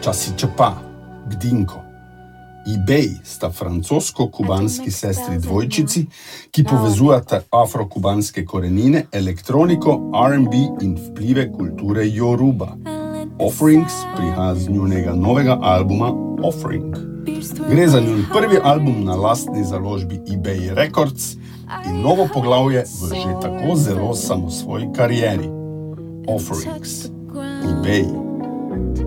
Časičapa, Gdinko. eBay sta francosko-kubanski sestri dvojčici, ki povezujata afro-kubanske korenine, elektroniko, R&B in vplive kulture Yoruba. Offerings prihaja z njunega novega albuma Offering. Gre za njun prvi album na lastni založbi eBay Records in novo poglavje v že tako zelo samosvoji karieri. Offerings. eBay.